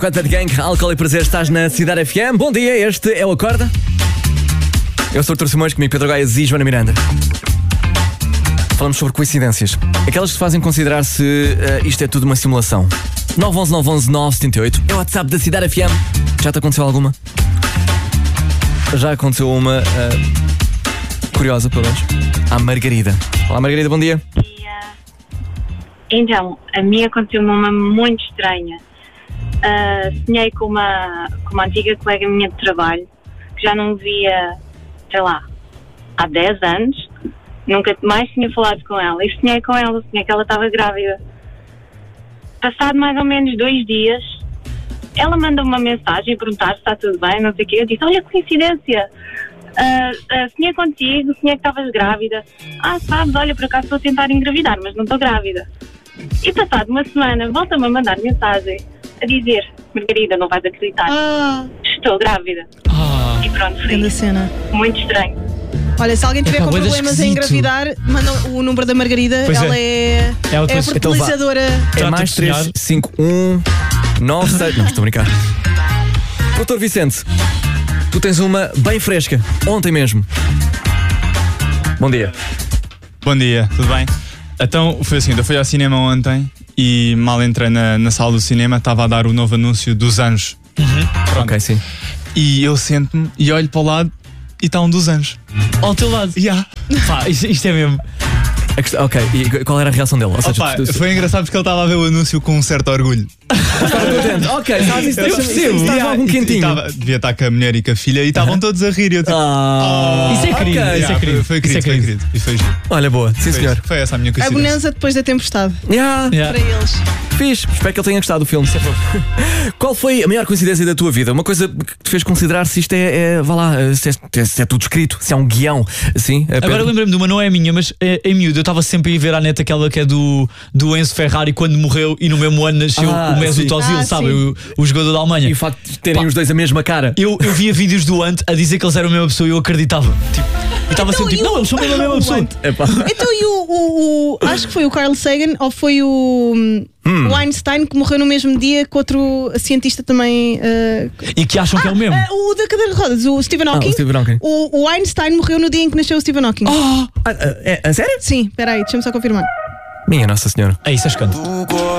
Quanto Gang, álcool e prazer, estás na Cidade FM. Bom dia, este é o Acorda. Eu sou o Artur Simões, comigo Pedro Gaia e Joana Miranda. Falamos sobre coincidências. Aquelas que fazem considerar se isto é tudo uma simulação. 911-911-978 é o WhatsApp da Cidade FM. Já te aconteceu alguma? Já aconteceu uma curiosa, pelo menos. À Margarida. Olá, Margarida, bom dia. Bom dia. Então, a minha aconteceu uma muito estranha. Sonhei com uma antiga colega minha de trabalho, que já não via, sei lá, há 10 anos. Nunca mais tinha falado com ela. E sonhei com ela, sonhei que ela estava grávida. Passado mais ou menos 2 dias, ela manda uma mensagem a perguntar se está tudo bem, não sei o quê. Eu disse, olha, coincidência. Sonhei contigo, sonhei que estavas grávida. Sabes, olha, por acaso estou a tentar engravidar, mas não estou grávida. E passado uma semana, volta-me a mandar mensagem a dizer, Margarida, não vais acreditar, estou grávida. E pronto, foi grande cena. Muito estranho. Olha, se alguém tiver com problemas em engravidar, manda o número da Margarida. Pois ela é a fertilizadora. É mais 351 96. Não, estou a brincar. Doutor Vicente, tu tens uma bem fresca, ontem mesmo. Bom dia. Bom dia, tudo bem? Então, foi assim, eu fui ao cinema ontem e mal entrei na sala do cinema, estava a dar o novo anúncio dos anjos. Ok, sim. E eu sento-me e olho para o lado e está um dos anjos. Ao teu lado. Pá, isto é mesmo. Ok, e qual era a reação dele? Ou seja, Foi engraçado porque ele estava a ver o anúncio com um certo orgulho. Ok, estava algum quentinho. Devia estar com a mulher e com a filha e estavam todos a rir. Eu, tipo, Isso é querido, ok. isso é querido. Foi querido. E foi giro. Olha, boa, sim senhor. Foi essa a minha A coincidência. bonança depois da tempestade. Yeah. Para eles. Fixe, espero que ele tenha gostado do filme. Qual foi a maior coincidência da tua vida? Uma coisa que te fez considerar se isto vá lá, se é tudo escrito, se é um guião, assim? Agora lembrei-me de uma, não é a minha, mas em miúdo eu estava sempre a ir ver à net aquela que é do Enzo Ferrari quando morreu e no mesmo ano nasceu o Mesut Ozil, sabe? O jogador da Alemanha. E o facto de terem os dois a mesma cara. Eu via vídeos do Ant a dizer que eles eram a mesma pessoa e eu acreditava. Tipo, e estava sempre tipo, não, eles são mesmo a mesma pessoa. Então, e acho que foi o Carl Sagan ou foi o Einstein que morreu no mesmo dia que outro cientista também. E que acham que é o mesmo. O da cadeira de rodas, o Stephen Hawking. O Stephen Hawking. O Einstein morreu no dia em que nasceu o Stephen Hawking. A sério? Sim, espera aí, deixa-me só confirmar. Minha Nossa Senhora. É isso, é escândalo.